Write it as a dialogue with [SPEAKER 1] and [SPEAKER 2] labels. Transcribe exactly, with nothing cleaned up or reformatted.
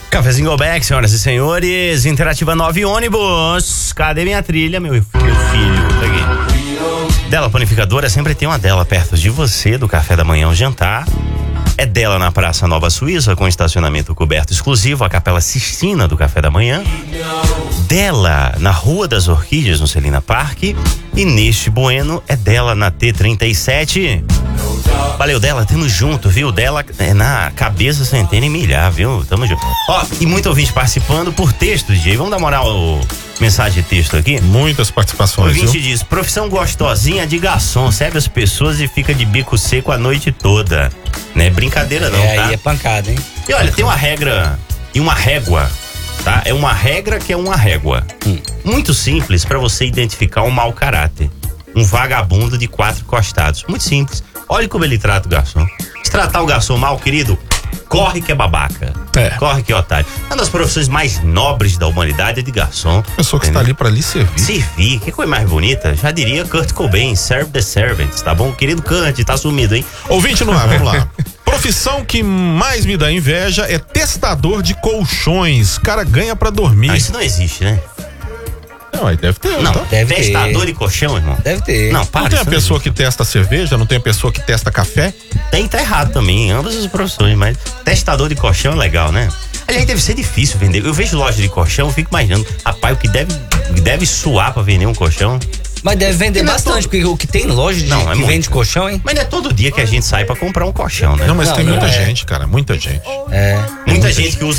[SPEAKER 1] Cafézinho Go Back, senhoras e senhores. Interativa nove ônibus. Cadê minha trilha, meu, meu filho? Peguei. Dela Panificadora sempre tem uma dela perto de você, do café da manhã ao jantar. É dela na Praça Nova Suíça, com estacionamento coberto exclusivo, a Capela Sistina do café da manhã. Dela na Rua das Orquídeas, no Celina Parque. E neste Bueno é dela na T trinta e sete. Valeu, dela, tamo junto, viu? Dela é na Cabeça, Centena e Milhar, viu? Tamo junto. Ó, e muito ouvinte participando por texto, D J. Vamos dar moral ao mensagem de texto aqui?
[SPEAKER 2] Muitas participações,
[SPEAKER 1] O ouvinte
[SPEAKER 2] viu?
[SPEAKER 1] diz: profissão gostosinha de garçom, serve as pessoas e fica de bico seco a noite toda. Não é brincadeira não,
[SPEAKER 3] é,
[SPEAKER 1] tá?
[SPEAKER 3] aí é pancada, hein?
[SPEAKER 1] E olha, tem uma regra e uma régua, tá? É uma regra que é uma régua.
[SPEAKER 3] Hum.
[SPEAKER 1] Muito simples pra você identificar um mau caráter. Um vagabundo de quatro costados. Muito simples. Olha como ele trata o garçom. Se tratar o garçom mal, querido, corre que é babaca.
[SPEAKER 2] É.
[SPEAKER 1] Corre que é otário. Uma das profissões mais nobres da humanidade é de garçom.
[SPEAKER 2] Pessoa que está ali para lhe servir.
[SPEAKER 1] Servir, que coisa mais bonita. Já diria Kurt Cobain, serve the servants, tá bom? Querido Kurt, tá sumido, hein?
[SPEAKER 2] Ouvinte no ar, vamos lá. Profissão que mais me dá inveja é testador de colchões. Cara ganha pra dormir.
[SPEAKER 1] Ah, isso não existe, né?
[SPEAKER 2] Não, aí deve ter.
[SPEAKER 1] Não,
[SPEAKER 2] Então.
[SPEAKER 3] Deve
[SPEAKER 1] testador
[SPEAKER 3] ter.
[SPEAKER 1] de colchão, irmão.
[SPEAKER 3] Deve ter.
[SPEAKER 1] Não, para.
[SPEAKER 2] Não tem a
[SPEAKER 1] isso
[SPEAKER 2] pessoa
[SPEAKER 1] existe.
[SPEAKER 2] que testa cerveja, não tem a pessoa que testa café?
[SPEAKER 1] Tem, tá errado também, em ambas as profissões, mas testador de colchão é legal, né? Aliás, deve ser difícil vender. Eu vejo loja de colchão, eu fico imaginando, rapaz, o que deve, o que deve suar pra vender um colchão.
[SPEAKER 3] Mas deve vender
[SPEAKER 1] Não é
[SPEAKER 3] bastante,
[SPEAKER 1] todo-
[SPEAKER 3] porque o que tem loja de,
[SPEAKER 1] Não, é
[SPEAKER 3] que
[SPEAKER 1] muito.
[SPEAKER 3] vende colchão, hein?
[SPEAKER 1] Mas não é todo dia que a gente sai pra comprar um colchão, né?
[SPEAKER 2] Não, mas
[SPEAKER 3] Não,
[SPEAKER 2] tem
[SPEAKER 3] não
[SPEAKER 2] muita
[SPEAKER 3] é.
[SPEAKER 2] gente, cara, muita gente.
[SPEAKER 3] É.
[SPEAKER 1] Muita gente que usa